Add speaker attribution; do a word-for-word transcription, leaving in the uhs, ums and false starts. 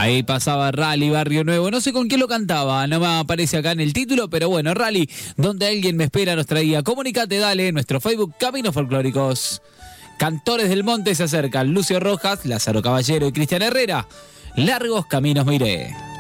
Speaker 1: Ahí pasaba Rally Barrio Nuevo. No sé con quién lo cantaba, no me aparece acá en el título, pero bueno, Rally, donde alguien me espera, nos traía. Comunicate, dale, en nuestro Facebook Caminos Folclóricos. Cantores del Monte se acercan. Lucio Rojas, Lázaro Caballero y Cristian Herrera. Largos caminos me iré.